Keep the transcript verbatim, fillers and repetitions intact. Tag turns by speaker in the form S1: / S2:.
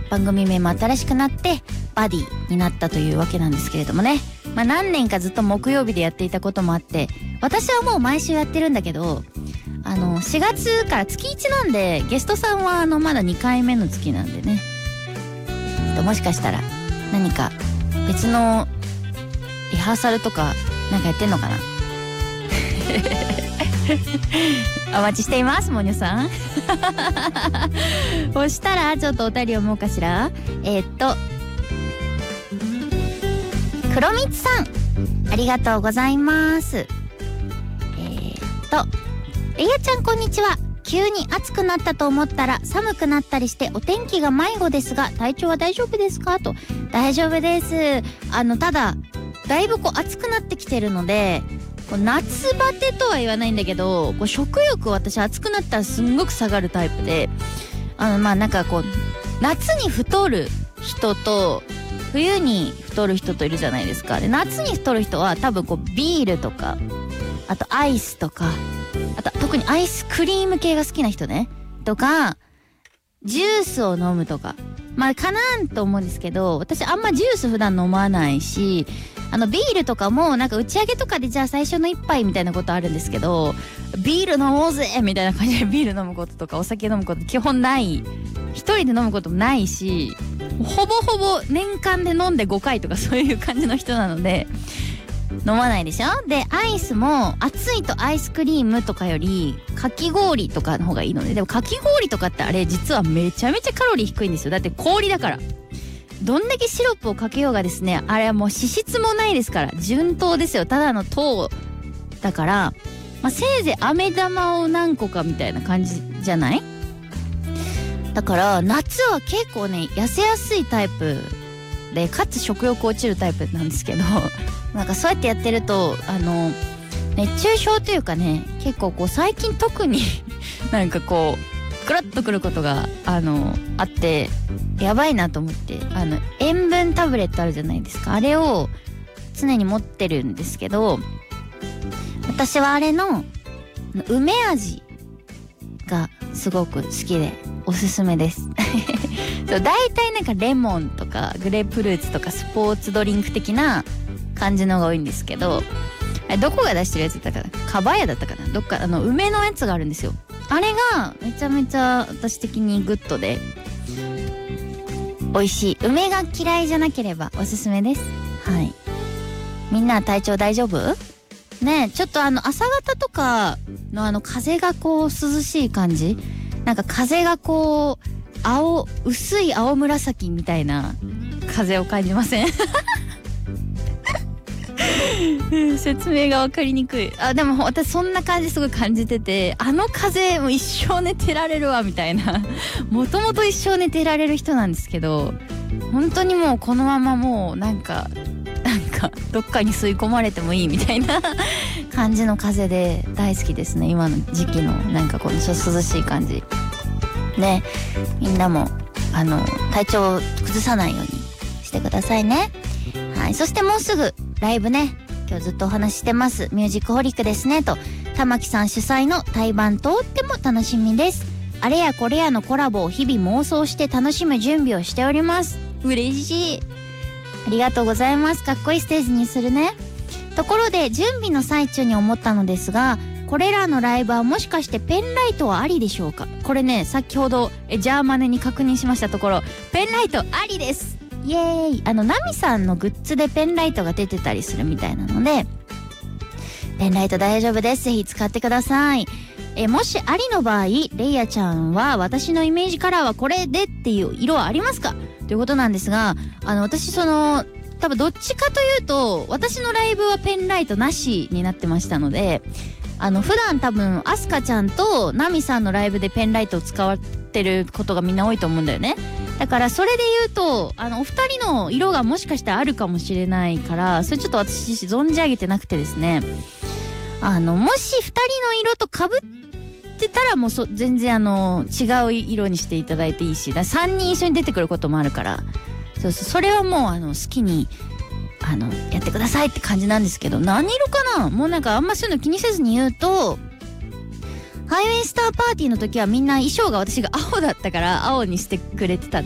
S1: 番組名も新しくなってバディになったというわけなんですけれどもね。まあ何年かずっと木曜日でやっていたこともあって、私はもう毎週やってるんだけど、あのしがつから月いちなんで、ゲストさんはあのまだにかいめの月なんでね、もしかしたら何か別のリハーサルとかなんかやってんのかなお待ちしています、モニョさんそしたらちょっとお便り読もうかしら。えー、っと黒蜜さん、ありがとうございます。えー、っとレイヤちゃん、こんにちは。急に暑くなったと思ったら寒くなったりしてお天気が迷子ですが、体調は大丈夫ですかと。大丈夫です。あのただだいぶこう暑くなってきてるので、こう夏バテとは言わないんだけど、こう食欲、私暑くなったらすんごく下がるタイプで、あのまあなんかこう夏に太る人と冬に太る人といるじゃないですか。で夏に太る人は多分こうビールとか、あとアイスとか、あと特にアイスクリーム系が好きな人ねとか、ジュースを飲むとか、まあかなーんと思うんですけど、私あんまジュース普段飲まないし、あのビールとかもなんか打ち上げとかでじゃあ最初の一杯みたいなことあるんですけど、ビール飲もうぜみたいな感じでビール飲むこととかお酒飲むこと基本ない。一人で飲むこともないし、ほぼほぼ年間で飲んでごかいとかそういう感じの人なので飲まないでしょ。でアイスも暑いとアイスクリームとかよりかき氷とかの方がいいので、でもかき氷とかってあれ実はめちゃめちゃカロリー低いんですよ。だって氷だから。どんだけシロップをかけようがですね、あれはもう脂質もないですから、純糖ですよ。ただの糖だから、まあ、せいぜい飴玉を何個かみたいな感じじゃない？だから夏は結構ね痩せやすいタイプで、かつ食欲落ちるタイプなんですけどなんかそうやってやってるとあの熱中症というかね、結構こう最近特になんかこうグラッとくることがあのあってやばいなと思って、あの塩分タブレットあるじゃないですか、あれを常に持ってるんですけど、私はあれの梅味がすごく好きでおすすめですそう、大体なんかレモンとかグレープフルーツとかスポーツドリンク的な感じのが多いんですけど、あれどこが出してるやつだったかな、かばやだったかな、どっかあの梅のやつがあるんですよ。あれがめちゃめちゃ私的にグッドで美味しい。梅が嫌いじゃなければおすすめです。はい。みんな体調大丈夫？ねえ、ちょっとあの朝方とかのあの風がこう涼しい感じ、なんか風がこう青、薄い青紫みたいな風を感じません？説明が分かりにくい。あ、でも私そんな感じすごい感じてて、あの風もう一生寝てられるわみたいなもともと一生寝てられる人なんですけど、本当にもうこのままもうなんかなんかどっかに吸い込まれてもいいみたいな感じの風で大好きですね、今の時期のなんかこのちょっと涼しい感じね。みんなもあの体調を崩さないようにしてくださいね。はい。そしてもうすぐライブね、今日ずっとお話ししてますミュージックホリックですねと、玉木さん主催の対バンとっても楽しみです。あれやこれやのコラボを日々妄想して楽しむ準備をしております。嬉しい、ありがとうございます。かっこいいステージにするね。ところで準備の最中に思ったのですが、これらのライブはもしかしてペンライトはありでしょうか。これね、先ほどえジャーマネに確認しましたところ、ペンライトありです。イエーイ。あのナミさんのグッズでペンライトが出てたりするみたいなので、ペンライト大丈夫です。ぜひ使ってください。えもしありの場合、レイヤちゃんは私のイメージカラーはこれでっていう色はありますかということなんですが、あの私その多分どっちかというと私のライブはペンライトなしになってましたので、あの普段多分アスカちゃんとナミさんのライブでペンライトを使ってることがみんな多いと思うんだよね。だからそれで言うとあのお二人の色がもしかしたらあるかもしれないから、それちょっと私存じ上げてなくてですね、あのもし二人の色と被ってたらもうそ全然あの違う色にしていただいていいし、ださんにん一緒に出てくることもあるから、そうそう、それはもうあの好きにあのやってくださいって感じなんですけど、何色かな、もうなんかあんまそういうの気にせずに言うと、ハイウェイスターパーティーの時はみんな衣装が私が青だったから青にしてくれてた